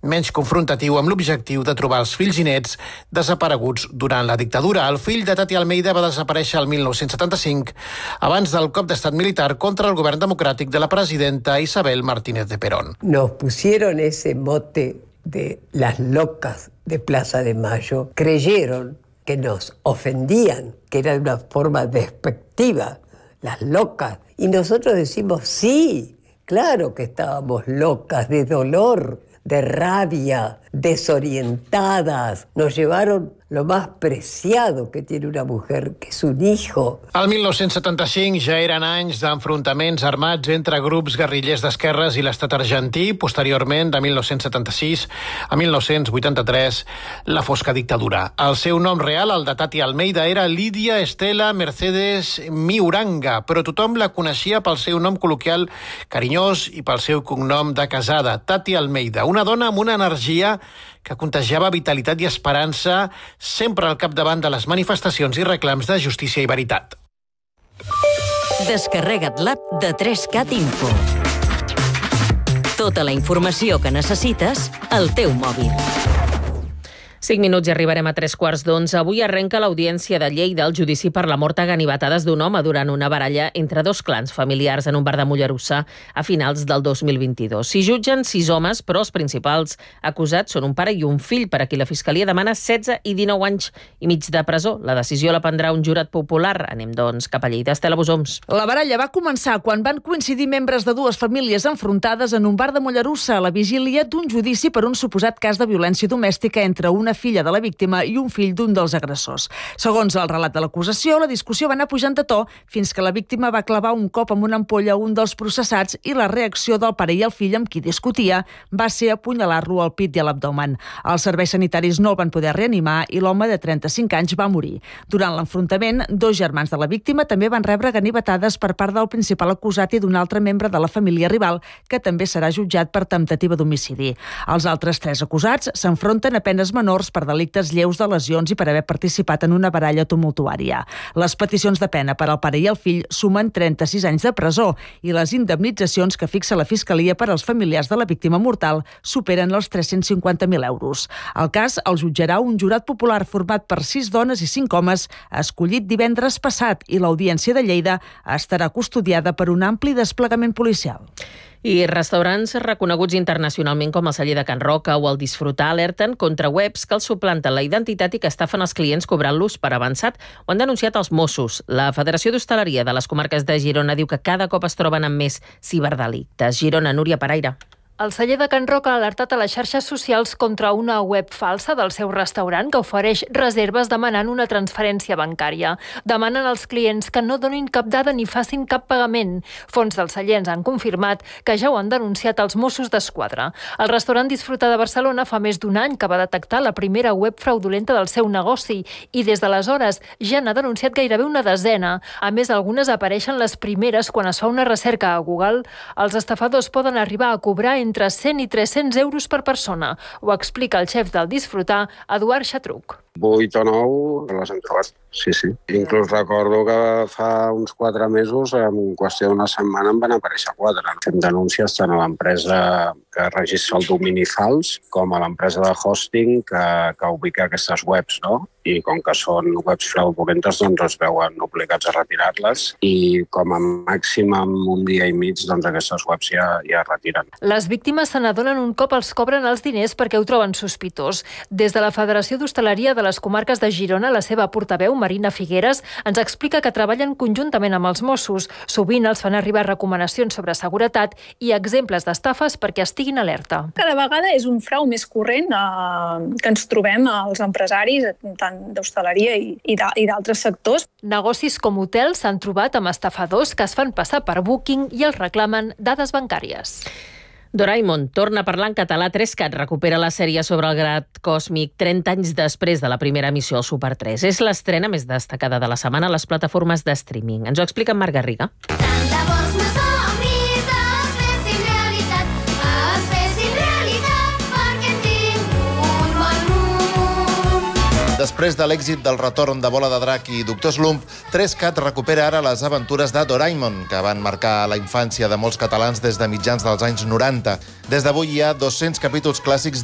menys confrontatiu amb l'objectiu de trobar els fills i nets desapareguts durant la dictadura. El fill de Tati Almeida va desaparèixer el 1975 abans del cop d'estat militar contra el govern democràtic de la presidenta Isabel Martínez de Perón. Nos pusieron ese mote de las locas de Plaza de Mayo. Creyeron que nos ofendían, que era una forma despectiva, las locas. Y nosotros decimos, sí, claro que estábamos locas, de dolor, de rabia, desorientadas. Nos llevaron lo más preciado que tiene una mujer, que és un hijo. El 1975 ja eren anys d'enfrontaments armats entre grups guerrillers d'esquerres i l'estat argentí. Posteriorment, de 1976 a 1983, la fosca dictadura. El seu nom real, el de Tati Almeida, era Lídia Estela Mercedes Miuranga, però tothom la coneixia pel seu nom col·loquial carinyós i pel seu cognom de casada, Tati Almeida. Una dona amb una energia que contagiava vitalitat i esperança, sempre al capdavant de les manifestacions i reclams de justícia i veritat. Descarrega't l'app de 3CAT Info. Tota la informació que necessites al teu mòbil. 5 minuts i arribarem a 3:15. Avui arrenca l'audiència de Lleida al judici per la mort a ganivetades d'un home durant una baralla entre dos clans familiars en un bar de Mollerussa a finals del 2022. S'hi jutgen 6 homes, però els principals acusats són un pare i un fill, per a qui la Fiscalia demana 16 i 19 anys i mig de presó. La decisió la prendrà un jurat popular. Anem, doncs, cap a Lleida. Estela Bosoms. La baralla va començar quan van coincidir membres de dues famílies enfrontades en un bar de Mollerussa a la vigília d'un judici per un suposat cas de violència domèstica entre una filla de la víctima i un fill d'un dels agressors. Segons el relat de l'acusació, la discussió va anar pujant de to fins que la víctima va clavar un cop amb una ampolla a un dels processats i la reacció del pare i el fill amb qui discutia va ser apunyalar-lo al pit i a l'abdomen. Els serveis sanitaris no el van poder reanimar i l'home de 35 anys va morir. Durant l'enfrontament, 2 germans de la víctima també van rebre ganivetades per part del principal acusat i d'un altre membre de la família rival, que també serà jutjat per temptativa d'homicidi. Els altres 3 acusats s'enfronten a penes menors per delictes lleus de lesions i per haver participat en una baralla tumultuària. Les peticions de pena per al pare i el fill sumen 36 anys de presó i les indemnitzacions que fixa la Fiscalia per als familiars de la víctima mortal superen els 350.000 euros. El cas el jutjarà un jurat popular format per 6 dones i 5 homes, escollit divendres passat, i l'Audiència de Lleida estarà custodiada per un ampli desplegament policial. I restaurants reconeguts internacionalment com el Celler de Can Roca o el Disfrutar alerten contra webs que els suplanten la identitat i que estafen els clients cobrant-los per avançat. Ho han denunciat els Mossos. La Federació d'Hostaleria de les Comarques de Girona diu que cada cop es troben amb més ciberdelictes. Girona, Núria Paraire. El Celler de Can Roca ha alertat a les xarxes socials contra una web falsa del seu restaurant que ofereix reserves demanant una transferència bancària. Demanen als clients que no donin cap dada ni facin cap pagament. Fons del Celler ens han confirmat que ja ho han denunciat als Mossos d'Esquadra. El restaurant Disfrutar de Barcelona fa més d'un any que va detectar la primera web fraudulenta del seu negoci i des d'aleshores ja n'ha denunciat gairebé una desena. A més, algunes apareixen les primeres quan es fa una recerca a Google. Els estafadors poden arribar a cobrar entre 100 i 300 euros per persona. Ho explica el xef del Disfrutar, Eduard Xatruc. 8 o 9 les hem trobat, sí. Inclús recordo que fa uns 4 mesos, en qüestió d'una setmana, en van aparèixer 4. Fem denúncies tant a l'empresa que registra el domini fals com a l'empresa de hosting que ubica aquestes webs, no? I com que són webs fraudulentes, doncs es veuen obligats a retirar-les i com a màxim en un dia i mig, doncs aquestes webs ja es retiren. Les víctimes se n'adonen un cop els cobren els diners perquè ho troben sospitós. Des de la Federació d'Hostaleria de les Comarques de Girona, la seva portaveu, Marina Figueres, ens explica que treballen conjuntament amb els Mossos. Sovint els fan arribar recomanacions sobre seguretat i exemples d'estafes perquè estiguin alerta. Cada vegada és un frau més corrent que ens trobem als empresaris, tant d'hostaleria i d'altres sectors. Negocis com hotels s'han trobat amb estafadors que es fan passar per Booking i els reclamen dades bancàries. Doraemon torna a parlar en català. 3CAT recupera la sèrie sobre el gat còsmic 30 anys després de la primera emissió al Super 3. És l'estrena més destacada de la setmana a les plataformes de streaming. Ens ho explica en Marc Garriga. Després de l'èxit del retorn de Bola de Drac i Doctor Slump, 3CAT recupera ara les aventures de Doraemon, que van marcar la infància de molts catalans des de mitjans dels anys 90. Des d'avui hi ha 200 capítols clàssics